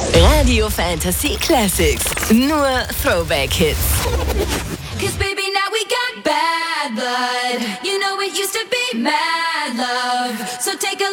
Radio Fantasy Classics. Nur Throwback-Hits. 'Cause baby, now we got bad blood. You know it used to be mad love. So take a